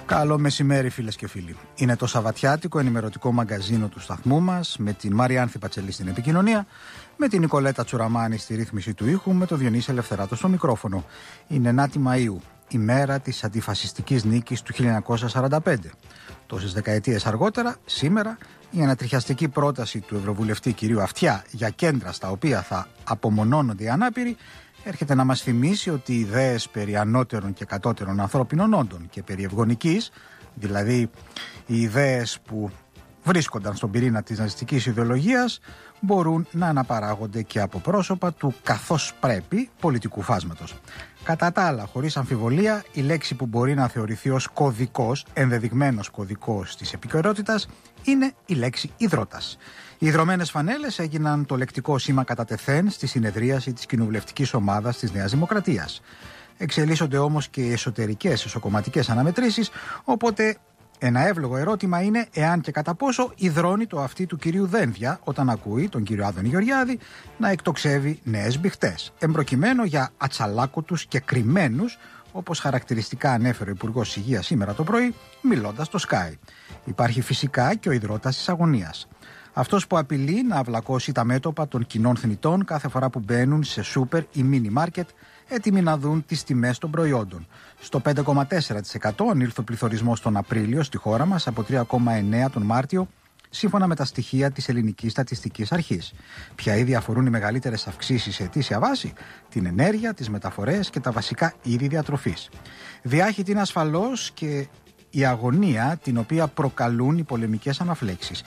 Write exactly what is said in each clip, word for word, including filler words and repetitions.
Καλό μεσημέρι, φίλες και φίλοι. Είναι το σαββατιάτικο ενημερωτικό μαγκαζίνο του σταθμού μας, με την Μαριάνθη Πατσελή στην επικοινωνία, με την Νικολέτα Τσουραμάνη στη ρύθμιση του ήχου, με τον Διονύση Ελευθεράτο στο μικρόφωνο. Είναι ενάτη Μαΐου, η μέρα της αντιφασιστικής νίκης του χίλια εννιακόσια σαράντα πέντε. Τόσες δεκαετίες αργότερα, σήμερα, η ανατριχιαστική πρόταση του Ευρωβουλευτή κ. Αυτιά για κέντρα στα οποία θα απομονώνονται οι ανάπηροι έρχεται να μας θυμίσει ότι οι ιδέες περί ανώτερων και κατώτερων ανθρώπινων όντων και περί ευγονικής, δηλαδή οι ιδέες που βρίσκονταν στον πυρήνα της ναζιστικής ιδεολογίας, μπορούν να αναπαράγονται και από πρόσωπα του καθώς πρέπει πολιτικού φάσματος. Κατά τα άλλα, χωρίς αμφιβολία, η λέξη που μπορεί να θεωρηθεί ως κωδικός, ενδεδειγμένος κωδικός της επικαιρότητας, είναι η λέξη ιδρώτας. Οι ιδρωμένες φανέλες έγιναν το λεκτικό σήμα κατά τεθέν στη συνεδρίαση της κοινοβουλευτικής ομάδας της Νέας Δημοκρατίας. Εξελίσσονται όμως και εσωτερικές εσωκομματικές αναμετρήσεις, οπότε ένα εύλογο ερώτημα είναι εάν και κατά πόσο ιδρώνει το αυτί του κυρίου Δένδια όταν ακούει τον κύριο Άδωνη Γεωργιάδη να εκτοξεύει νέες μπιχτές, εμπροκειμένου για ατσαλάκωτους και κρυμμένους, όπως χαρακτηριστικά ανέφερε ο Υπουργός Υγείας σήμερα το πρωί, μιλώντας στο Sky. Υπάρχει φυσικά και ο ιδρώτας της αγωνίας. Αυτός που απειλεί να αυλακώσει τα μέτωπα των κοινών θνητών κάθε φορά που μπαίνουν σε σούπερ ή μίνι μάρκετ, έτοιμοι να δουν τις τιμές των προϊόντων. Στο πέντε κόμμα τέσσερα τοις εκατό ανήλθε ο πληθωρισμός τον Απρίλιο στη χώρα μας από τρία κόμμα εννέα τοις εκατό τον Μάρτιο, σύμφωνα με τα στοιχεία της Ελληνικής Στατιστικής Αρχής. Ποια είδη αφορούν οι μεγαλύτερες αυξήσεις σε αιτήσια βάση? Την ενέργεια, τις μεταφορές και τα βασικά είδη διατροφής. Διάχυτη είναι ασφαλώς και η αγωνία την οποία προκαλούν οι πολεμικές αναφλέξεις.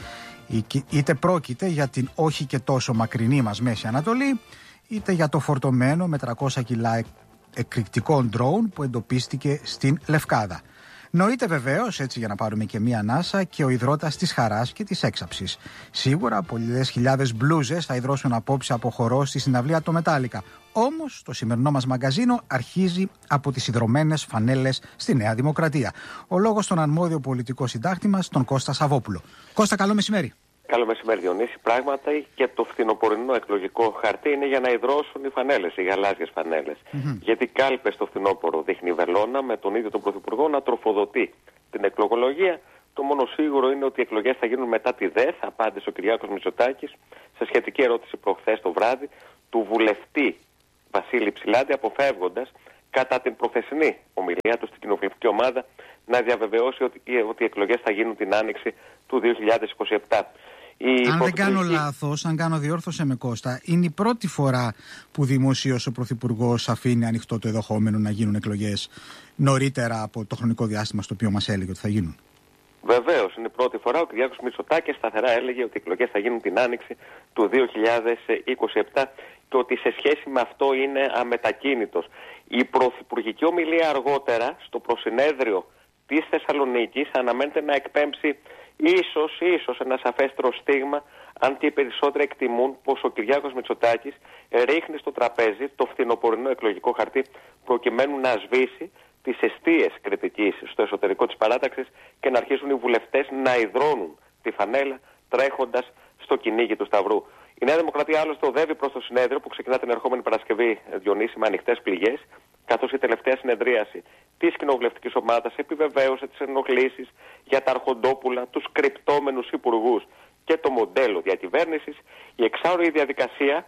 Είτε πρόκειται για την όχι και τόσο μακρινή μας Μέση Ανατολή, είτε για το φορτωμένο με τριακόσια κιλά εκρηκτικό ντρόουν που εντοπίστηκε στην Λευκάδα. Νοείται βεβαίως, έτσι για να πάρουμε και μία ανάσα, και ο ιδρώτας της χαράς και της έξαψης. Σίγουρα πολλές χιλιάδες μπλούζες θα ιδρώσουν απόψε από χορό στη συναυλία το Μετάλλικα. Όμως το σημερινό μας μαγκαζίνο αρχίζει από τις ιδρωμένες φανέλες στη Νέα Δημοκρατία. Ο λόγος στον αρμόδιο πολιτικό συντάκτη μας, τον Κώστα Σαββόπουλο. Κώστα, καλό μεσημέρι. Καλό μεσημέρι, Διονύση. Πράγματι και το φθινοπορεινό εκλογικό χαρτί είναι για να ιδρώσουν οι φανέλες, οι γαλάζιες φανέλες. Mm-hmm. Γιατί κάλπες το φθινόπωρο δείχνει βελόνα με τον ίδιο τον Πρωθυπουργό να τροφοδοτεί την εκλογολογία. Το μόνο σίγουρο είναι ότι οι εκλογές θα γίνουν μετά τη ΔΕΘ, απάντησε ο Κυριάκος Μητσοτάκης σε σχετική ερώτηση προχθές το βράδυ του βουλευτή Βασίλη Ψηλάντη, αποφεύγοντας κατά την προχθεσινή ομιλία του στην κοινοβουλευτική ομάδα να διαβεβαιώσει ότι, ότι οι εκλογές θα γίνουν την άνοιξη του δύο χιλιάδες είκοσι επτά. Η αν δεν κάνω λάθος, αν κάνω διόρθωσε με Κώστα, είναι η πρώτη φορά που δημοσίως ο Πρωθυπουργός αφήνει ανοιχτό το ενδεχόμενο να γίνουν εκλογές νωρίτερα από το χρονικό διάστημα στο οποίο μας έλεγε ότι θα γίνουν. Βεβαίως, είναι η πρώτη φορά. Ο Κυριάκος Μητσοτάκης σταθερά έλεγε ότι οι εκλογές θα γίνουν την άνοιξη του δύο χιλιάδες είκοσι επτά και ότι σε σχέση με αυτό είναι αμετακίνητος. Η πρωθυπουργική ομιλία αργότερα στο προσυνέδριο της Θεσσαλονίκης αναμένεται να εκπέμψει ίσως, ίσως ένα σαφέστερο στίγμα, αν και οι περισσότεροι εκτιμούν πως ο Κυριάκος Μητσοτάκης ρίχνει στο τραπέζι το φθινοπορεινό εκλογικό χαρτί προκειμένου να σβήσει τις εστίες κριτικής στο εσωτερικό της παράταξης και να αρχίσουν οι βουλευτές να ιδρώνουν τη φανέλα τρέχοντας στο κυνήγι του Σταυρού. Η Νέα Δημοκρατία άλλωστε οδεύει προς το συνέδριο που ξεκινά την ερχόμενη Παρασκευή, Διονύση, με ανοιχτές πληγές, καθώς η τελευταία συνεδρίαση της κοινοβουλευτικής ομάδας επιβεβαίωσε τις ενοχλήσεις για τα αρχοντόπουλα, τους κρυπτόμενους υπουργούς και το μοντέλο διακυβέρνησης. Η εξάωρη διαδικασία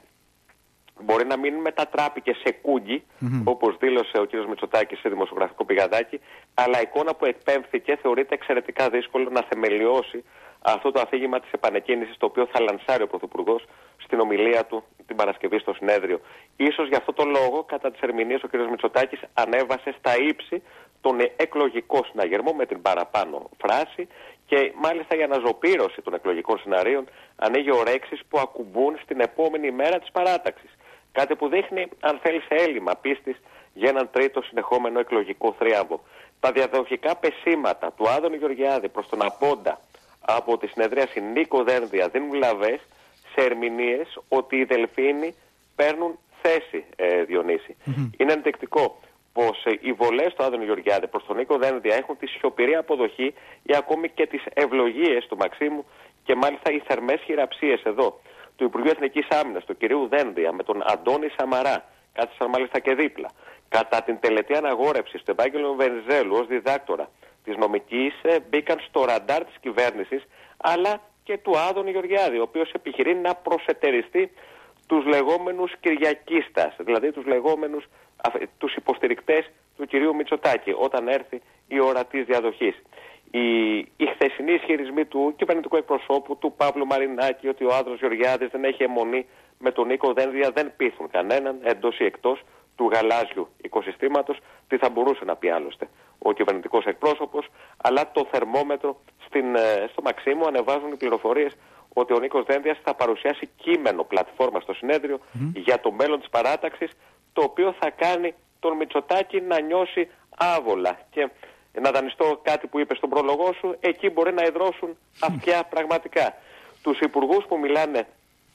μπορεί να μην μετατράπηκε σε κούγκι, mm-hmm. όπως δήλωσε ο κ. Μητσοτάκης σε δημοσιογραφικό πηγαδάκι, αλλά η εικόνα που εκπέμφθηκε θεωρείται εξαιρετικά δύσκολο να θεμελιώσει αυτό το αφήγημα της επανεκκίνησης, το οποίο θα λανσάρει ο Πρωθυπουργός στην ομιλία του την Παρασκευή στο συνέδριο. Ίσως γι' αυτό το λόγο, κατά τις ερμηνείες, ο κ. Μητσοτάκης ανέβασε στα ύψη τον εκλογικό συναγερμό με την παραπάνω φράση και μάλιστα για αναζωπήρωση των εκλογικών σεναρίων ανοίγει ορέξεις που ακουμπούν στην επόμενη μέρα της παράταξης. Κάτι που δείχνει, αν θέλει, σε έλλειμμα πίστης για έναν τρίτο συνεχόμενο εκλογικό θρίαμβο. Τα διαδοχικά πεσήματα του Άδωνη Γεωργιάδη προς τον Απόντα από τη συνεδρίαση Νίκο Δένδια δίνουν λαβές σε ερμηνείες ότι οι Δελφίνοι παίρνουν θέση, ε, Διονύση. Mm-hmm. Είναι ενδεικτικό πως ε, οι βολές του Άδωνη Γεωργιάδη προς τον Νίκο Δένδια έχουν τη σιωπηρή αποδοχή ή ακόμη και τις ευλογίες του Μαξίμου και μάλιστα οι θερμές χειραψίες εδώ του Υπουργείου Εθνικής Άμυνας, του κυρίου Δένδια, με τον Αντώνη Σαμαρά, κάθισαν μάλιστα και δίπλα, κατά την τελετή αναγόρευση του Ευάγγελου Βενιζέλου ως διδάκτορα της νομικής μπήκαν στο ραντάρ της κυβέρνησης, αλλά και του Άδωνη Γεωργιάδη, ο οποίος επιχειρεί να προσετεριστεί τους λεγόμενους Κυριακίστας, δηλαδή τους λεγόμενους τους υποστηρικτές του κυρίου Μητσοτάκη, όταν έρθει η ώρα της διαδοχής. Οι, οι χθεσινοί ισχυρισμοί του κυβερνητικού εκπροσώπου, του Παύλου Μαρινάκη, ότι ο Άδωνης Γεωργιάδης δεν έχει αιμονή με τον Νίκο Δένδια, δεν πείθουν κανέναν, εντός ή εκτός του γαλάζιου οικοσυστήματος. Τι θα μπορούσε να πει άλλωστε ο κυβερνητικός εκπρόσωπος, αλλά το θερμόμετρο στην, στο Μαξίμου ανεβάζουν οι πληροφορίες ότι ο Νίκος Δένδιας θα παρουσιάσει κείμενο πλατφόρμα στο συνέδριο mm. για το μέλλον της παράταξης, το οποίο θα κάνει τον Μητσοτάκη να νιώσει άβολα. Και να δανειστώ κάτι που είπε στον πρόλογό σου, εκεί μπορεί να εδρώσουν αυτιά πραγματικά. Τους υπουργούς που μιλάνε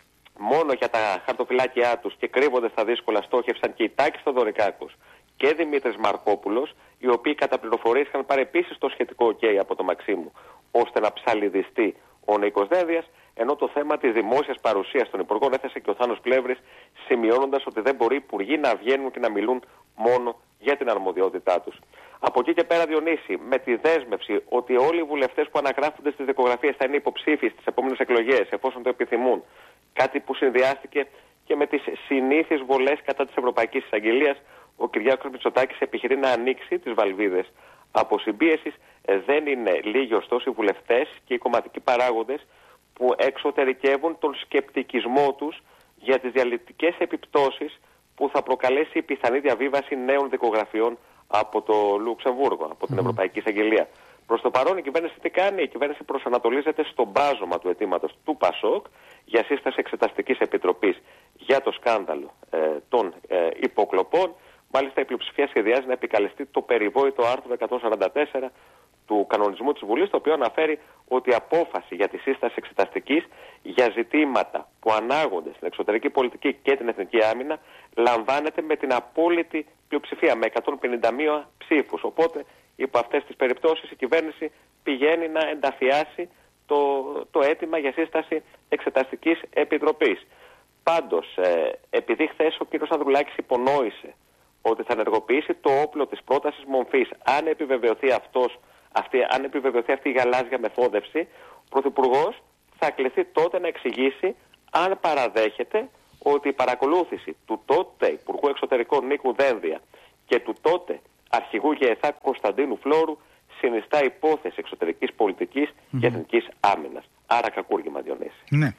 μόνο για τα χαρτοφυλάκια τους και κρύβονται στα δύσκολα στόχευσαν και η Τάκης Θοδωρικάκος και Δημήτρης Μαρκόπουλος, οι οποίοι κατά πληροφορίες είχαν πάρει επίσης το σχετικό OK από το Μαξίμου, ώστε να ψαλιδιστεί ο Νίκος Δένδιας, ενώ το θέμα της δημόσιας παρουσίας των υπουργών έθεσε και ο Θάνος Πλεύρης, σημειώνοντας ότι δεν μπορεί οι υπουργοί να βγαίνουν και να μιλούν μόνο για την αρμοδιότητά τους. Από εκεί και πέρα, Διονύση, με τη δέσμευση ότι όλοι οι βουλευτές που αναγράφονται στις δικογραφίες θα είναι υποψήφιοι στις επόμενες εκλογές, εφόσον το επιθυμούν, κάτι που συνδυάστηκε και με τις συνήθεις βολές κατά της Ευρωπαϊκής Εισαγγελίας, ο Κυριάκος Μητσοτάκης επιχειρεί να ανοίξει τις βαλβίδες αποσυμπίεσης. Δεν είναι λίγοι ωστόσο οι βουλευτές και οι κομματικοί παράγοντες που εξωτερικεύουν τον σκεπτικισμό τους για τις διαλυτικές επιπτώσεις που θα προκαλέσει η πιθανή διαβίβαση νέων δικογραφιών από το Λουξεμβούργο, από την Ευρωπαϊκή Εισαγγελία. Προς το παρόν η κυβέρνηση τι κάνει? Η κυβέρνηση προσανατολίζεται στο μπάζωμα του αιτήματος του ΠΑΣΟΚ για σύσταση εξεταστικής επιτροπής για το σκάνδαλο ε, των ε, υποκλοπών. Μάλιστα η πλειοψηφία σχεδιάζει να επικαλεστεί το περιβόητο άρθρο εκατόν σαράντα τέσσερα του κανονισμού της Βουλής, το οποίο αναφέρει ότι η απόφαση για τη σύσταση εξεταστικής για ζητήματα που ανάγονται στην εξωτερική πολιτική και την εθνική άμυνα λαμβάνεται με την απόλυτη πλειοψηφία, με εκατόν πενήντα μία ψήφους. Οπότε, υπό αυτές τις περιπτώσεις, η κυβέρνηση πηγαίνει να ενταφιάσει το, το αίτημα για σύσταση εξεταστικής επιτροπής. Πάντως, ε, επειδή χθες ο κ. Ανδρουλάκης υπονόησε ότι θα ενεργοποιήσει το όπλο της πρότασης μομφής, αν επιβεβαιωθεί αυτός, αυτή, αν επιβεβαιωθεί αυτή η γαλάζια μεθόδευση, ο Πρωθυπουργός θα κληθεί τότε να εξηγήσει αν παραδέχεται ότι η παρακολούθηση του τότε Υπουργού Εξωτερικών Νίκου Δένδια και του τότε Αρχηγού ΓΕΘΑ Κωνσταντίνου Φλόρου συνιστά υπόθεση εξωτερικής πολιτικής mm-hmm. και εθνικής άμυνας. Άρα κακούργημα, Διονύση. Ναι.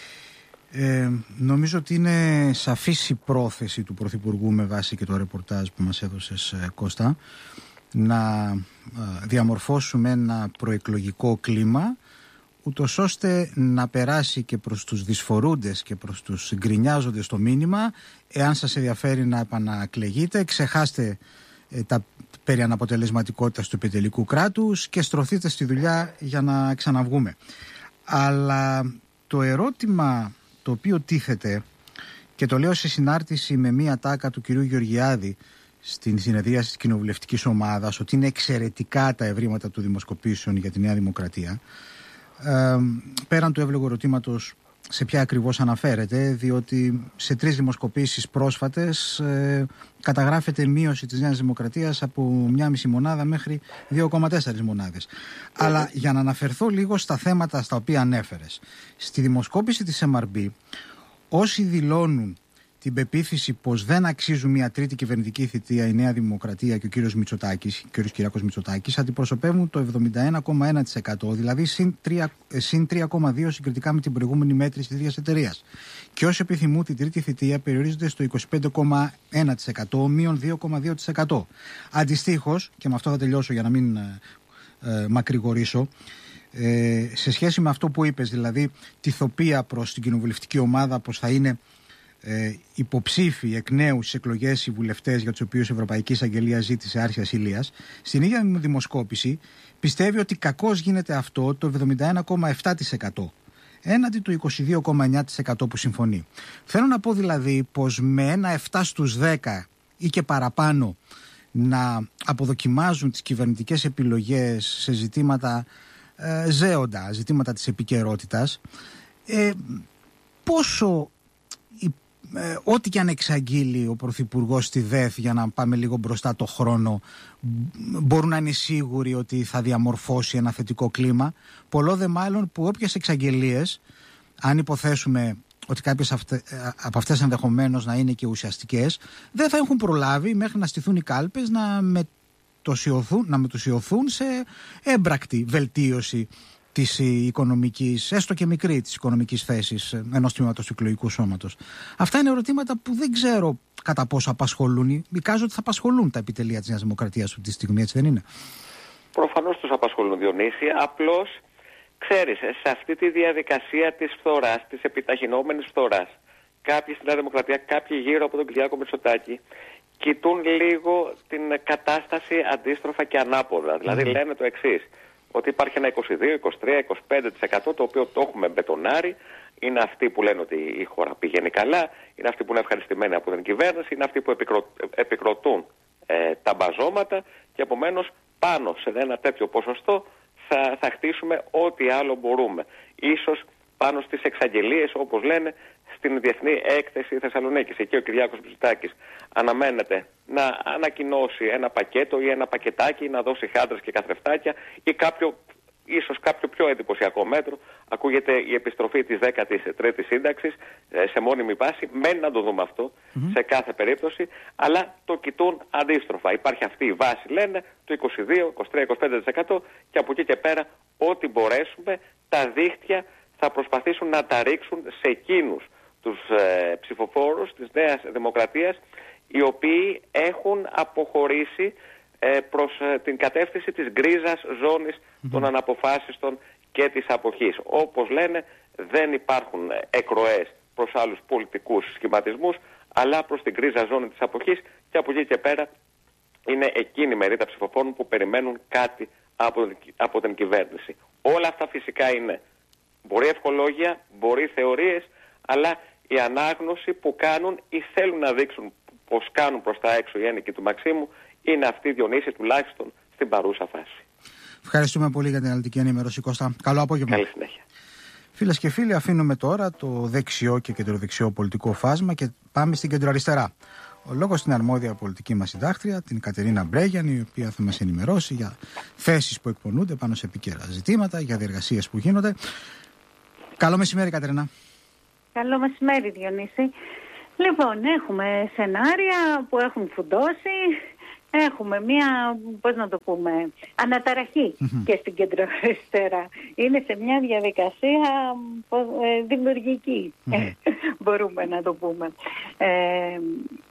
Ε, νομίζω ότι είναι σαφής η πρόθεση του Πρωθυπουργού, με βάση και το ρεπορτάζ που μας έδωσες, Κώστα, να διαμορφώσουμε ένα προεκλογικό κλίμα, ούτως ώστε να περάσει και προς τους δυσφορούντες και προς τους γκρινιάζοντες το μήνυμα: εάν σας ενδιαφέρει να επανακλεγείτε, ξεχάστε ε, τα περί αναποτελεσματικότητας του επιτελικού κράτους και στρωθείτε στη δουλειά για να ξαναβγούμε. Αλλά το ερώτημα το οποίο τίθεται, και το λέω σε συνάρτηση με μία τάκα του κυρίου Γεωργιάδη στην συνεδρίαση της κοινοβουλευτικής ομάδας, ότι είναι εξαιρετικά τα ευρήματα του δημοσκοπήσεων για τη Νέα Δημοκρατία, ε, πέραν του εύλογου ερωτήματος σε ποια ακριβώς αναφέρεται, διότι σε τρεις δημοσκοπήσεις πρόσφατες ε, καταγράφεται μείωση της Νέας Δημοκρατίας από μία μισή μονάδα μέχρι δύο κόμμα τέσσερα μονάδες. Mm-hmm. Αλλά για να αναφερθώ λίγο στα θέματα στα οποία ανέφερες, στη δημοσκόπηση της εμ αρ μπι, όσοι δηλώνουν την πεποίθηση πως δεν αξίζουν μια τρίτη κυβερνητική θητεία η Νέα Δημοκρατία και ο κύριος Μητσοτάκης, ο κύριος Κυριάκος Μητσοτάκης, αντιπροσωπεύουν το εβδομήντα ένα κόμμα ένα τοις εκατό, δηλαδή συν τρία κόμμα δύο τοις εκατό συγκριτικά με την προηγούμενη μέτρηση της ίδιας εταιρείας. Και όσοι επιθυμούν την τρίτη θητεία περιορίζονται στο είκοσι πέντε κόμμα ένα τοις εκατό, μείον δύο κόμμα δύο τοις εκατό. Αντιστοίχως, και με αυτό θα τελειώσω για να μην ε, ε, μακρηγορήσω, ε, σε σχέση με αυτό που είπες, δηλαδή τη θοπία προς την κοινοβουλευτική ομάδα πως θα είναι Ε, υποψήφοι εκ νέου στις εκλογές οι βουλευτές για τους οποίους η Ευρωπαϊκή Εισαγγελία ζήτησε άρση ασυλίας, στην ίδια δημοσκόπηση πιστεύει ότι κακώς γίνεται αυτό το εβδομήντα ένα κόμμα επτά τοις εκατό έναντι του είκοσι δύο κόμμα εννιά τοις εκατό που συμφωνεί. Θέλω να πω δηλαδή πως με ένα επτά στους δέκα ή και παραπάνω να αποδοκιμάζουν τις κυβερνητικές επιλογές σε ζητήματα ε, ζέοντα, ζητήματα της επικαιρότητας, ε, πόσο ε, ό,τι και αν εξαγγείλει ο Πρωθυπουργός στη ΔΕΘ, για να πάμε λίγο μπροστά το χρόνο, μπορούν να είναι σίγουροι ότι θα διαμορφώσει ένα θετικό κλίμα. Πολλό δε μάλλον που όποιες εξαγγελίες, αν υποθέσουμε ότι κάποιες αυτε, από αυτές ενδεχομένως να είναι και ουσιαστικές, δεν θα έχουν προλάβει μέχρι να στηθούν οι κάλπες να, μετωσιωθούν, να μετουσιωθούν σε έμπρακτη βελτίωση της οικονομικής, έστω και μικρή, της οικονομικής θέσης ενός τμήματος του εκλογικού σώματος. Αυτά είναι ερωτήματα που δεν ξέρω κατά πόσο απασχολούν. Εικάζω ότι θα απασχολούν τα επιτελεία της Νέας Δημοκρατίας αυτή τη στιγμή, έτσι δεν είναι? Προφανώς τους απασχολούν, Διονύση. Απλώς, ξέρεις, σε αυτή τη διαδικασία της φθοράς, της επιταχυνόμενης φθοράς, κάποιοι στη Νέα Δημοκρατία, κάποιοι γύρω από τον Κυριάκο Μητσοτάκη, κοιτούν λίγο την κατάσταση αντίστροφα και ανάποδα. Δηλαδή mm. λένε το εξής, ότι υπάρχει ένα είκοσι δύο, είκοσι τρία, είκοσι πέντε τοις εκατό το οποίο το έχουμε μπετονάρει. Είναι αυτοί που λένε ότι η χώρα πηγαίνει καλά, είναι αυτοί που είναι ευχαριστημένοι από την κυβέρνηση, είναι αυτοί που επικροτούν, επικροτούν ε, τα μπαζώματα και επομένως πάνω σε ένα τέτοιο ποσοστό θα, θα χτίσουμε ό,τι άλλο μπορούμε. Ίσως πάνω στις εξαγγελίες, όπως λένε, στην Διεθνή Έκθεση Θεσσαλονίκης. Εκεί ο Κυριάκος Μητσοτάκης αναμένεται να ανακοινώσει ένα πακέτο ή ένα πακετάκι, να δώσει χάντρες και καθρεφτάκια ή κάποιο, ίσως κάποιο πιο εντυπωσιακό μέτρο. Ακούγεται η επιστροφή της δέκατης τρίτης σύνταξης σε μόνιμη βάση. Μένει να το δούμε αυτό mm-hmm. σε κάθε περίπτωση, αλλά το κοιτούν αντίστροφα. Υπάρχει αυτή η βάση, λένε, το είκοσι δύο, είκοσι τρία, είκοσι πέντε τοις εκατό και από εκεί και πέρα ό,τι μπορέσουμε, τα δίχτυα θα προσπαθήσουν να τα ρίξουν σε εκείνους τους ε, ψηφοφόρους της Νέας Δημοκρατίας, οι οποίοι έχουν αποχωρήσει ε, προς ε, την κατεύθυνση της γκρίζας ζώνης mm-hmm. των αναποφάσιστων και της αποχής. Όπως λένε, δεν υπάρχουν εκροές προς άλλους πολιτικούς σχηματισμούς, αλλά προς την γκρίζα ζώνη της αποχής, και από εκεί και πέρα είναι εκείνη η μερίδα ψηφοφόρων που περιμένουν κάτι από, από την κυβέρνηση. Όλα αυτά φυσικά είναι μπορεί ευχολόγια, μπορεί θεωρίες, αλλά η ανάγνωση που κάνουν ή θέλουν να δείξουν πως κάνουν προς τα έξω οι ένικοι του Μαξίμου είναι αυτή, Διονύση, τουλάχιστον στην παρούσα φάση. Ευχαριστούμε πολύ για την αναλυτική ενημέρωση, Κώστα. Καλό απόγευμα. Καλή συνέχεια. Φίλες και φίλοι, αφήνουμε τώρα το δεξιό και κεντροδεξιό πολιτικό φάσμα και πάμε στην κεντροαριστερά. Ο λόγος στην αρμόδια πολιτική μας συντάκτρια, την Κατερίνα Μπρέγιαν, η οποία θα μας ενημερώσει για θέσεις που εκπονούνται πάνω σε επίκαιρα ζητήματα, για διεργασίες που γίνονται. Καλό μεσημέρι, Κατερίνα. Καλό μεσημέρι, Διονύση. Λοιπόν, έχουμε σενάρια που έχουν φουντώσει. Έχουμε μία, πώς να το πούμε, αναταραχή mm-hmm. και στην κεντροαριστερά. Είναι σε μια διαδικασία ε, δημιουργική, mm-hmm. μπορούμε να το πούμε. Ε,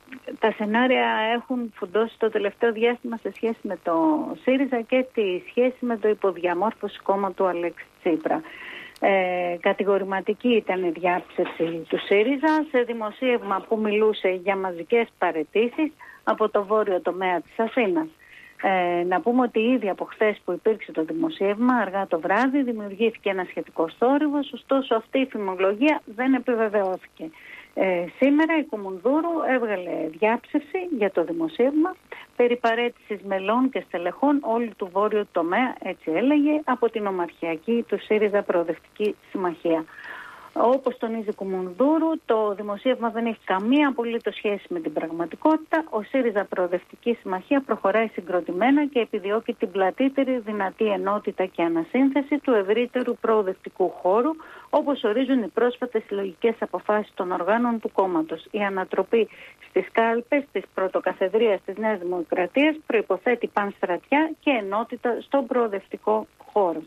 τα σενάρια έχουν φουντώσει το τελευταίο διάστημα σε σχέση με το ΣΥΡΙΖΑ και τη σχέση με το υποδιαμόρφωση κόμμα του Αλέξη Τσίπρα. Ε, κατηγορηματική ήταν η διάψευση του ΣΥΡΙΖΑ σε δημοσίευμα που μιλούσε για μαζικές παραιτήσεις από το βόρειο τομέα της Αθήνας. Ε, να πούμε ότι ήδη από χθες που υπήρξε το δημοσίευμα, αργά το βράδυ, δημιουργήθηκε ένα σχετικό θόρυβος, ωστόσο αυτή η φημολογία δεν επιβεβαιώθηκε. Ε, σήμερα η Κουμουνδούρου έβγαλε διάψευση για το δημοσίευμα περί παραίτησης μελών και στελεχών όλου του βόρειου τομέα, έτσι έλεγε, από την ομαρχιακή του ΣΥΡΙΖΑ Προοδευτική Συμμαχία. Όπως τονίζει Κουμουνδούρου, το δημοσίευμα δεν έχει καμία απολύτως σχέση με την πραγματικότητα. Ο ΣΥΡΙΖΑ Προοδευτική Συμμαχία προχωράει συγκροτημένα και επιδιώκει την πλατύτερη δυνατή ενότητα και ανασύνθεση του ευρύτερου προοδευτικού χώρου, όπως ορίζουν οι πρόσφατες συλλογικές αποφάσεις των οργάνων του κόμματος. Η ανατροπή στις κάλπες της πρωτοκαθεδρίας της Νέας Δημοκρατίας προϋποθέτει πανστρατιά και ενότητα στον προοδευτικό χώρο.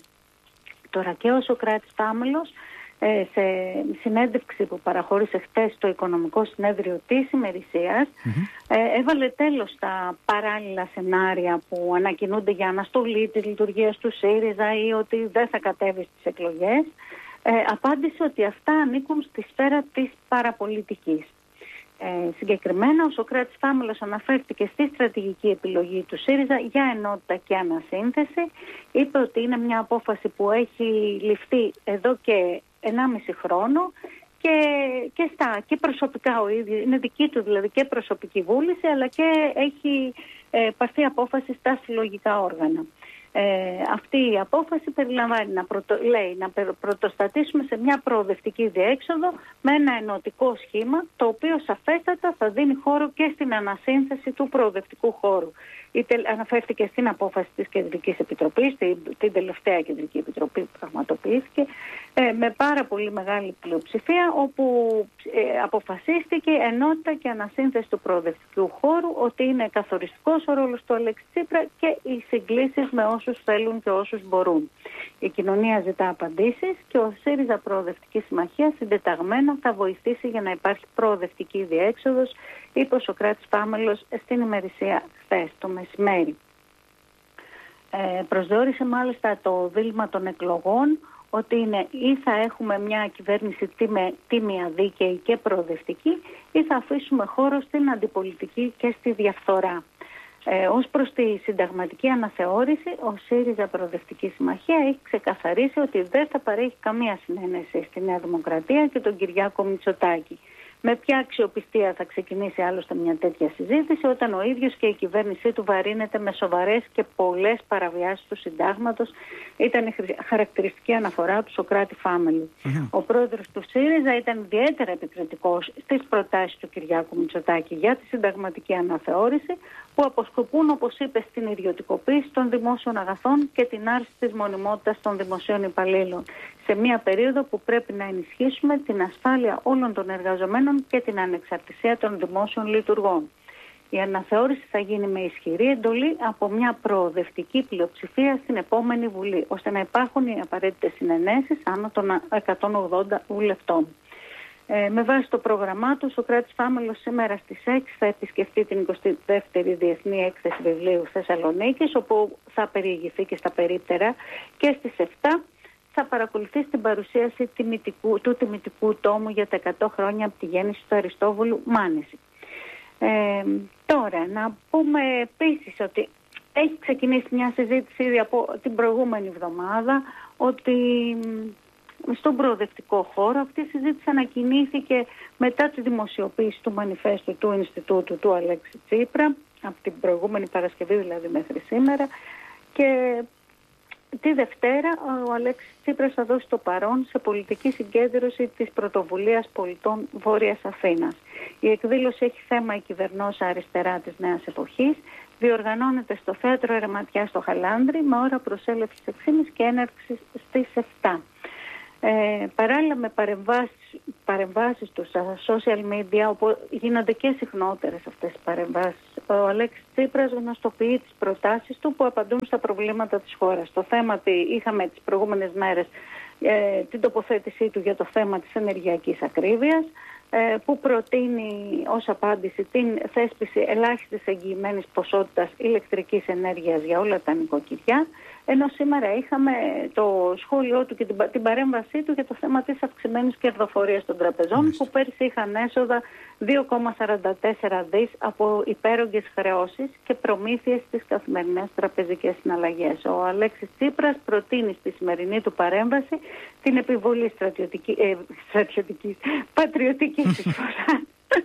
Τώρα και ο Σωκράτης Πάμελος, σε συνέντευξη που παραχώρησε χτες στο Οικονομικό Συνέδριο της ημερησίας, mm-hmm. έβαλε τέλος στα παράλληλα σενάρια που ανακοινούνται για αναστολή της λειτουργίας του ΣΥΡΙΖΑ ή ότι δεν θα κατέβει στις εκλογές. Ε, απάντησε ότι αυτά ανήκουν στη σφαίρα της παραπολιτικής. Ε, συγκεκριμένα, ο Σωκράτης Πάμελος αναφέρθηκε στη στρατηγική επιλογή του ΣΥΡΙΖΑ για ενότητα και ανασύνθεση. Είπε ότι είναι μια απόφαση που έχει ληφθεί εδώ και ενάμιση χρόνο και, και, στα, και προσωπικά ο ίδιος, είναι δική του δηλαδή και προσωπική βούληση, αλλά και έχει ε, πάρθει απόφαση στα συλλογικά όργανα. Ε, αυτή η απόφαση περιλαμβάνει να, πρωτο, λέει, να πρωτοστατήσουμε σε μια προοδευτική διέξοδο με ένα ενωτικό σχήμα, το οποίο σαφέστατα θα δίνει χώρο και στην ανασύνθεση του προοδευτικού χώρου. Είτε αναφέρθηκε στην απόφαση της Κεντρικής Επιτροπής, την, την τελευταία Κεντρική Επιτροπή που πραγματοποιήθηκε, ε, με πάρα πολύ μεγάλη πλειοψηφία, όπου ε, αποφασίστηκε ενότητα και ανασύνθεση του προοδευτικού χώρου, ότι είναι καθοριστικός ο ρόλος του Αλέξη Τσίπρα και οι συγκλήσεις με όσους θέλουν και όσους μπορούν. Η κοινωνία ζητά απαντήσεις και ο ΣΥΡΙΖΑ Προοδευτική Συμμαχία συντεταγμένα θα βοηθήσει για να υπάρχει προοδευτική διέξοδος, είπε ο Σωκράτης Πάμελος στην ημερησία χθες το μεσημέρι. Ε, προσδιορίσε μάλιστα το δίλημμα των εκλογών ότι είναι ή θα έχουμε μια κυβέρνηση τίμια, δίκαιη και προοδευτική, ή θα αφήσουμε χώρο στην αντιπολιτική και στη διαφθορά. Ε, ως προς τη συνταγματική αναθεώρηση, ο ΣΥΡΙΖΑ Προοδευτική Συμμαχία έχει ξεκαθαρίσει ότι δεν θα παρέχει καμία συνένεση στη Νέα Δημοκρατία και τον Κυριάκο Μητσοτάκη. Με ποια αξιοπιστία θα ξεκινήσει άλλωστε μια τέτοια συζήτηση, όταν ο ίδιος και η κυβέρνησή του βαρύνεται με σοβαρές και πολλές παραβιάσεις του συντάγματος? Ήταν η χαρακτηριστική αναφορά του Σωκράτη Φάμελου. Mm-hmm. Ο πρόεδρος του ΣΥΡΙΖΑ ήταν ιδιαίτερα επικριτικός στις προτάσεις του Κυριάκου Μητσοτάκη για τη συνταγματική αναθεώρηση, που αποσκοπούν, όπως είπε, στην ιδιωτικοποίηση των δημόσιων αγαθών και την άρση της μονιμότητας των δημοσίων υπαλλήλων, σε μια περίοδο που πρέπει να ενισχύσουμε την ασφάλεια όλων των εργαζομένων και την ανεξαρτησία των δημόσιων λειτουργών. Η αναθεώρηση θα γίνει με ισχυρή εντολή από μια προοδευτική πλειοψηφία στην επόμενη Βουλή, ώστε να υπάρχουν οι απαραίτητες συνενέσεις άνω των εκατόν ογδόντα βουλευτών. Ε, με βάση το πρόγραμμά του, ο Σωκράτης Φάμελος σήμερα στις έξι θα επισκεφτεί την εικοστή δεύτερη Διεθνή Έκθεση Βιβλίου Θεσσαλονίκης, όπου θα περιηγηθεί και στα περίπτερα, και στις επτά θα παρακολουθήσει την παρουσίαση τιμητικού, του τιμητικού τόμου για τα εκατό χρόνια από τη γέννηση του Αριστόβουλου Μάνεση. Ε, τώρα, να πούμε επίσης ότι έχει ξεκινήσει μια συζήτηση ήδη από την προηγούμενη εβδομάδα, ότι στον προοδευτικό χώρο αυτή η συζήτηση ανακοινήθηκε μετά τη δημοσιοποίηση του μανιφέστου του Ινστιτούτου του Αλέξη Τσίπρα, από την προηγούμενη Παρασκευή δηλαδή μέχρι σήμερα, και τη Δευτέρα ο Αλέξης Τσίπρας θα δώσει το παρόν σε πολιτική συγκέντρωση της Πρωτοβουλίας Πολιτών Βόρειας Αθήνας. Η εκδήλωση έχει θέμα η κυβερνόσα αριστερά της νέας εποχής. Διοργανώνεται στο Θέατρο Ερεματιά στο Χαλάνδρι με ώρα προσέλευσης έξι και μισή και έναρξης στις επτά. Ε, παράλληλα με παρεμβάσεις, παρεμβάσεις του στα social media, όπου γίνονται και συχνότερες αυτές οι παρεμβάσεις, ο Αλέξης Τσίπρας γνωστοποιεί τις προτάσεις του που απαντούν στα προβλήματα της χώρας. Το θέμα ότι είχαμε τις προηγούμενες μέρες ε, την τοποθέτησή του για το θέμα της ενεργειακής ακρίβειας, ε, που προτείνει ως απάντηση την θέσπιση ελάχιστης εγγυημένης ποσότητας ηλεκτρικής ενέργειας για όλα τα νοικοκυριά, ενώ σήμερα είχαμε το σχόλιο του και την, την παρέμβασή του για το θέμα της αυξημένης κερδοφορίας των τραπεζών, mm. που πέρσι είχαν έσοδα δύο κόμμα σαράντα τέσσερα δις από υπέρογγες χρεώσεις και προμήθειες στις καθημερινές τραπεζικές συναλλαγές. Ο Αλέξης Τσίπρας προτείνει στη σημερινή του παρέμβαση την επιβολή στρατιωτική, ε, στρατιωτικής, πατριωτικής εισφοράς.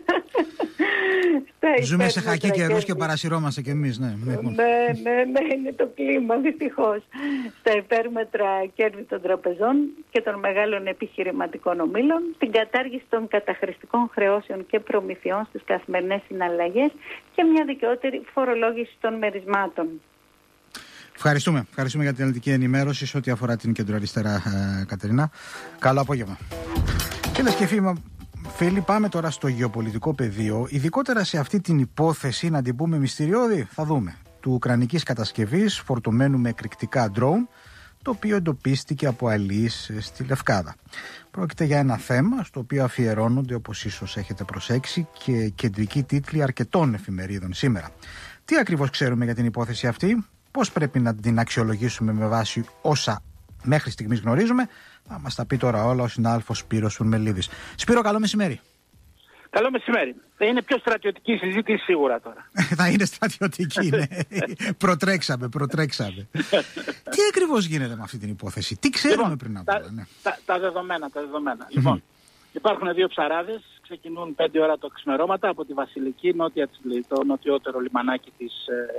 Ζούμε σε χακί καιρούς και παρασυρώμαστε κι εμείς, ναι. Ναι, ναι, ναι, είναι το κλίμα, δυστυχώς. Στα υπέρμετρα κέρδη των τραπεζών και των μεγάλων επιχειρηματικών ομίλων, την κατάργηση των καταχρηστικών χρεώσεων και προμηθειών στις καθημερινές συναλλαγές και μια δικαιότερη φορολόγηση των μερισμάτων. Ευχαριστούμε. Ευχαριστούμε για την αναλυτική ενημέρωση σε ό,τι αφορά την κεντροαριστερά, ε, Κατερίνα. Καλό απόγευμα. Φίλες και φίλοι, πάμε τώρα στο γεωπολιτικό πεδίο, ειδικότερα σε αυτή την υπόθεση, να την πούμε μυστηριώδη, θα δούμε, του ουκρανικής κατασκευής φορτωμένου με εκρηκτικά ντρόουν, το οποίο εντοπίστηκε από αλείς στη Λευκάδα. Πρόκειται για ένα θέμα στο οποίο αφιερώνονται, όπως ίσως έχετε προσέξει, και κεντρικοί τίτλοι αρκετών εφημερίδων σήμερα. Τι ακριβώς ξέρουμε για την υπόθεση αυτή, πώς πρέπει να την αξιολογήσουμε με βάση όσα μέχρι στιγμής γνωρίζουμε, θα μας τα πει τώρα όλα ο συνάδελφος Σπύρος Φουρμελίδης. Σπύρο, καλό μεσημέρι. Καλό μεσημέρι. Θα είναι πιο στρατιωτική συζήτηση σίγουρα τώρα. Θα είναι στρατιωτική, ναι. προτρέξαμε, προτρέξαμε. Τι ακριβώς γίνεται με αυτή την υπόθεση, τι ξέρουμε λοιπόν, πριν από τώρα. Ναι. Τα, τα δεδομένα, τα δεδομένα. Mm-hmm. Λοιπόν, υπάρχουν δύο ψαράδες, ξεκινούν πέντε ώρα το ξημερώματα από τη Βασιλική, νότια της, το νοτιότερο λιμανάκι της,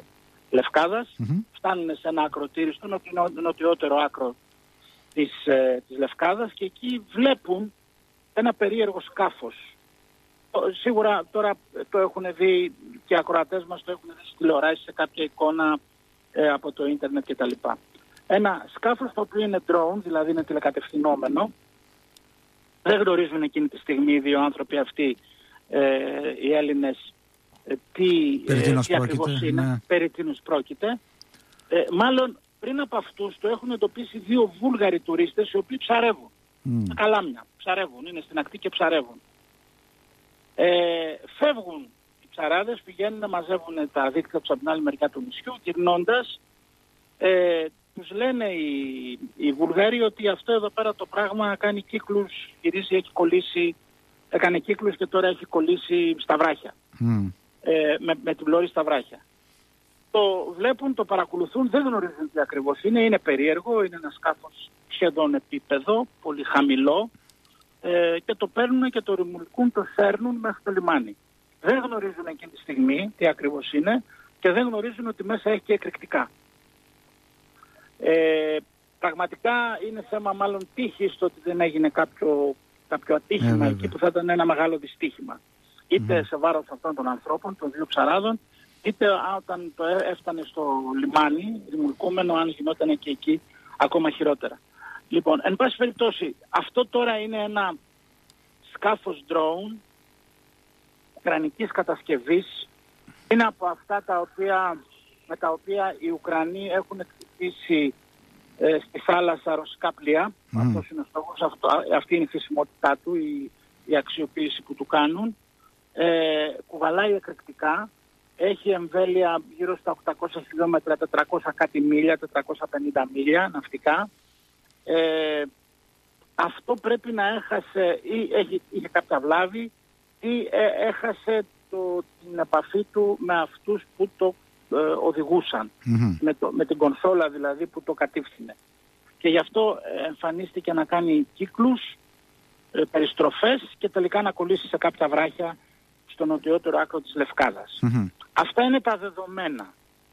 Λευκάδας, mm-hmm. φτάνουν σε ένα ακροτήρι στο νοτιό, νοτιότερο άκρο της, ε, της Λευκάδας και εκεί βλέπουν ένα περίεργο σκάφος. Σίγουρα τώρα το έχουν δει και οι ακροατές μας, το έχουν δει στη τηλεοράση, σε κάποια εικόνα ε, από το ίντερνετ κτλ. Ένα σκάφος το οποίο είναι drone, δηλαδή είναι τηλεκατευθυνόμενο. Δεν γνωρίζουν εκείνη τη στιγμή οι δύο άνθρωποι αυτοί, ε, οι Έλληνες, ε, τι, ε, τι ακριβώς είναι, ναι. περί τίνος πρόκειται. Ε, μάλλον πριν από αυτούς το έχουν εντοπίσει δύο Βούλγαροι τουρίστες οι οποίοι ψαρεύουν. Mm. Καλάμια, ψαρεύουν, είναι στην ακτή και ψαρεύουν. Ε, φεύγουν οι ψαράδες, πηγαίνουν να μαζεύουν τα δίκτυα τους από την άλλη μεριά του νησιού, γυρνώντας ε, τους λένε οι, οι Βουλγάροι ότι αυτό εδώ πέρα το πράγμα κάνει κύκλους, γυρίζει, έχει κολλήσει, έκανε κύκλους και τώρα έχει κολλήσει στα βράχια, mm. ε, με, με την πλώρη στα βράχια. Το βλέπουν, το παρακολουθούν, δεν γνωρίζουν τι ακριβώς είναι, είναι περίεργο, είναι ένα σκάφος σχεδόν επίπεδο, πολύ χαμηλό, ε, και το παίρνουν και το ρημουλκούν, το φέρνουν μέχρι το λιμάνι. Δεν γνωρίζουν εκείνη τη στιγμή τι ακριβώς είναι και δεν γνωρίζουν ότι μέσα έχει και εκρηκτικά. Ε, πραγματικά είναι θέμα μάλλον τύχης το ότι δεν έγινε κάποιο, κάποιο ατύχημα ε, εκεί που θα ήταν ένα μεγάλο δυστύχημα. Είτε mm. σε βάρος αυτών των ανθρώπων, των δύο ψαράδων, είτε όταν το έφτανε στο λιμάνι, ρημουλκούμενο, αν γινόταν και εκεί ακόμα χειρότερα. Λοιπόν, εν πάση περιπτώσει, αυτό τώρα είναι ένα σκάφος drone ουκρανικής κατασκευής. Είναι από αυτά τα οποία, με τα οποία οι Ουκρανοί έχουν εκτυπήσει ε, στη θάλασσα ρωσικά πλοία. Mm. Αυτός είναι ο στόχος, αυτό, αυτή είναι η χρησιμότητά του, η, η αξιοποίηση που του κάνουν. Ε, κουβαλάει εκρηκτικά. Έχει εμβέλεια γύρω στα οκτακόσια χιλιόμετρα, τετρακόσια κάτι μίλια, τετρακόσια πενήντα μίλια ναυτικά. Ε, αυτό πρέπει να έχασε ή έχει, είχε κάποια βλάβη ή ε, έχασε το, την επαφή του με αυτούς που το ε, οδηγούσαν, mm-hmm. με, το, με την κονσόλα δηλαδή που το κατήφθηνε. Και γι' αυτό εμφανίστηκε να κάνει κύκλους, ε, περιστροφές και τελικά να κολλήσει σε κάποια βράχια στο νοτιότερο άκρο της Λευκάδας. Mm-hmm. Αυτά είναι τα δεδομένα.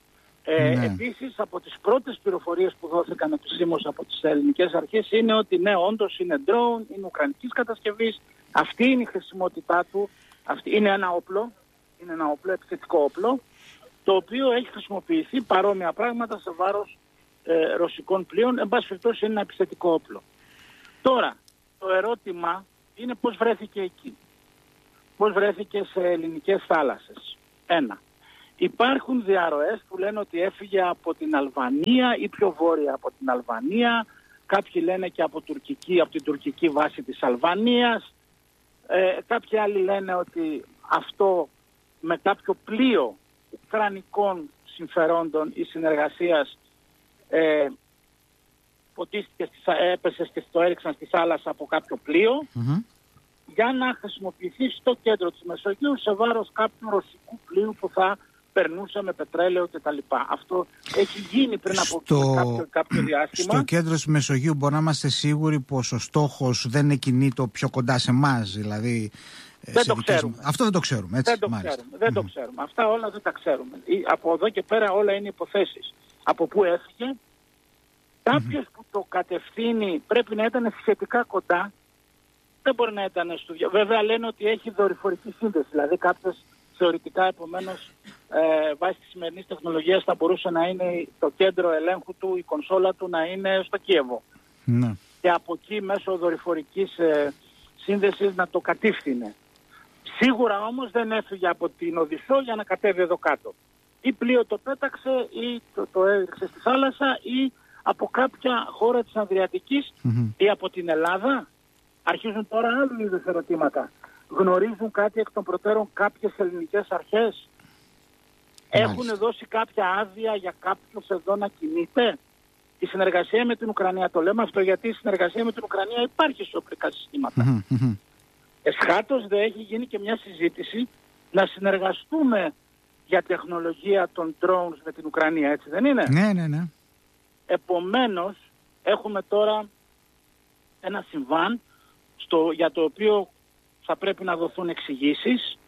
Ε, ναι. Επίσης, από τις πρώτες πληροφορίες που δόθηκαν επισήμως από τις ελληνικές αρχές είναι ότι ναι, όντως είναι drone, είναι ουκρανικής κατασκευής, αυτή είναι η χρησιμότητά του, αυτή είναι ένα όπλο, είναι ένα όπλο, επιθετικό όπλο, το οποίο έχει χρησιμοποιηθεί παρόμοια πράγματα σε βάρος ε, ρωσικών πλοίων, εν πάση περιπτώσει είναι ένα επιθετικό όπλο. Τώρα, το ερώτημα είναι πώς βρέθηκε εκεί. Πώς βρέθηκε σε ελληνικές θάλασσες. Ένα. Υπάρχουν διαρροές που λένε ότι έφυγε από την Αλβανία ή πιο βόρεια από την Αλβανία. Κάποιοι λένε και από, τουρκική, από την τουρκική βάση της Αλβανίας. Ε, κάποιοι άλλοι λένε ότι αυτό με κάποιο πλοίο ουκρανικών συμφερόντων ή συνεργασίας ε, ποτίστηκε, έπεσε και το έριξαν στη θάλασσα από κάποιο πλοίο. Mm-hmm. για να χρησιμοποιηθεί στο κέντρο της Μεσογείου σε βάρος κάποιου ρωσικού πλοίου που θα περνούσε με πετρέλαιο κτλ. Αυτό έχει γίνει πριν από στο, κάποιο, κάποιο διάστημα. Στο κέντρο της Μεσογείου μπορεί να είμαστε σίγουροι πως ο στόχος δεν είναι κινήτο πιο κοντά σε εμάς, δηλαδή... Δεν το ξέρουμε. Αυτό δεν το ξέρουμε, έτσι, δεν το μάλιστα. Ξέρουμε. Δεν mm-hmm. το ξέρουμε. Αυτά όλα δεν τα ξέρουμε. Από εδώ και πέρα όλα είναι υποθέσεις. Από πού έφυγε, κάποιος mm-hmm. που το κατευθύνει πρέπει να ήταν σχετικά κοντά. Δεν μπορεί να ήταν στο δια... Βέβαια λένε ότι έχει δορυφορική σύνδεση. Δηλαδή κάποιος θεωρητικά επομένως ε, βάσει της σημερινής τεχνολογίας θα μπορούσε να είναι το κέντρο ελέγχου του, η κονσόλα του να είναι στο Κίεβο. Ναι. Και από εκεί μέσω δορυφορικής ε, σύνδεσης να το κατήφθηνε. Σίγουρα όμως δεν έφυγε από την Οδυσσό για να κατέβει εδώ κάτω. Ή πλοίο το πέταξε ή το, το έριξε στη θάλασσα ή από κάποια χώρα της Ανδριατικής mm-hmm. ή από την Ελλάδα. Αρχίζουν τώρα άλλου είδους ερωτήματα. Γνωρίζουν κάτι εκ των προτέρων κάποιες ελληνικές αρχές. Έχουν δώσει κάποια άδεια για κάποιους εδώ να κινείται. Η συνεργασία με την Ουκρανία, το λέμε αυτό γιατί η συνεργασία με την Ουκρανία υπάρχει σε οπλικά συστήματα. Mm-hmm. Εσχάτως δεν έχει γίνει και μια συζήτηση να συνεργαστούμε για τεχνολογία των drones με την Ουκρανία, έτσι δεν είναι? Ναι, ναι, ναι. Επομένως, έχουμε τώρα ένα συμβάν στο, για το οποίο θα πρέπει να δοθούν εξηγήσεις.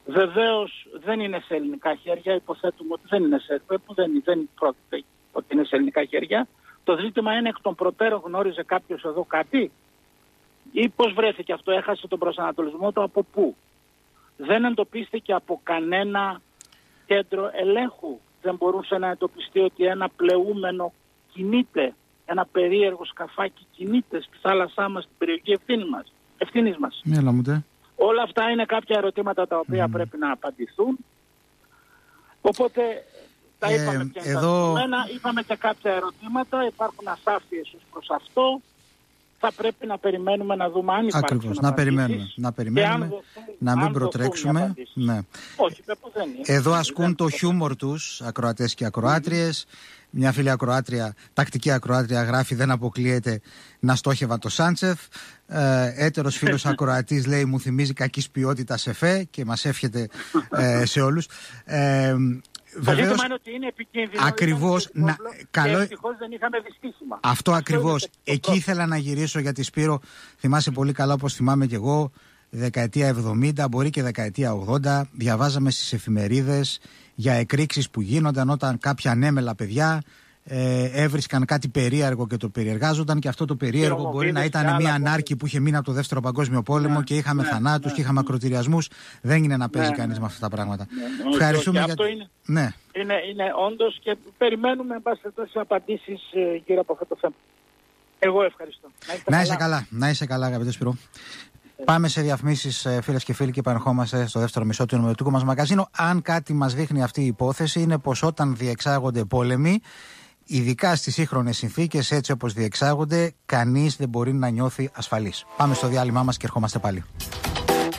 Βεβαίως δεν είναι σε ελληνικά χέρια, υποθέτουμε ότι δεν είναι σε, δεν, δεν πρόκειται ότι είναι σε ελληνικά χέρια. Το ζήτημα είναι εκ των προτέρων γνώριζε κάποιος εδώ κάτι ή πώς βρέθηκε αυτό, έχασε τον προσανατολισμό του από πού. Δεν εντοπίστηκε από κανένα κέντρο ελέγχου. Δεν μπορούσε να εντοπιστεί ότι ένα πλεούμενο κινείται, ένα περίεργο σκαφάκι κινείται στη θάλασσά μας, στην περιοχή ευθύνη μας, ευθύνης μας. Μέλα μου, τε. Όλα αυτά είναι κάποια ερωτήματα τα οποία mm. πρέπει να απαντηθούν. Οπότε τα ε, είπαμε και εδώ... τα είπαμε και κάποια ερωτήματα, υπάρχουν ασάφειες ως προς αυτό. Θα πρέπει να περιμένουμε να δούμε αν υπάρχουν. Ακριβώς, να περιμένουμε, να, περιμένουμε, δοθούν, να μην προτρέξουμε. Ναι. Όχι, δεν είναι. Εδώ ασκούν το χιούμορ τους ακροατές και ακροάτριες. Mm-hmm. Μια φίλη ακροάτρια, τακτική ακροάτρια γράφει δεν αποκλείεται να στόχευα το Σάντσεφ. Ε, έτερος φίλος ακροατής λέει μου θυμίζει κακής ποιότητας εφέ και μας εύχεται ε, σε όλους. Ε, Το ζήτημα είναι ότι είναι επικίνδυνο. Ακριβώς. Να, καλό... ευτυχώς δεν είχαμε δυστύχημα. Αυτό ακριβώς. Εκεί ήθελα να γυρίσω γιατί Σπύρο, θυμάσαι πολύ καλά όπως θυμάμαι και εγώ, δεκαετία εβδομήντα, μπορεί και δεκαετία ογδόντα, διαβάζαμε στις εφημερίδες για εκρήξεις που γίνονταν όταν κάποια ανέμελα παιδιά ε, έβρισκαν κάτι περίεργο και το περιεργάζονταν και αυτό το περίεργο και μπορεί να ήταν μια ανάρκη που είχε μείνει από το Δεύτερο Παγκόσμιο Πόλεμο ναι, και είχαμε ναι, θανάτους ναι, και είχαμε ακροτηριασμούς. Δεν είναι να παίζει ναι, κανείς ναι, με αυτά τα πράγματα. Ναι, Ευχαριστούμε για... Αυτό είναι, ναι. είναι, είναι όντως και περιμένουμε εν πάση περιπτώσει απαντήσεις ε, γύρω από αυτό το θέμα. Εγώ ευχαριστώ. Να είστε, να είσαι καλά. καλά. Να είσαι καλά αγαπητέ Σπύρο. Πάμε σε διαφημίσεις, φίλες και φίλοι, και επανερχόμαστε στο δεύτερο μισό του ενημερωτικού μας μαγαζίνου. Αν κάτι μας δείχνει αυτή η υπόθεση, είναι πως όταν διεξάγονται πόλεμοι, ειδικά στις σύγχρονες συνθήκες, έτσι όπως διεξάγονται, κανείς δεν μπορεί να νιώθει ασφαλής. Πάμε στο διάλειμμά μας και ερχόμαστε πάλι.